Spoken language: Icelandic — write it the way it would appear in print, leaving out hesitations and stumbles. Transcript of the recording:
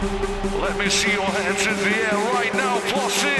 Let me see your hands in the air right now, Posse.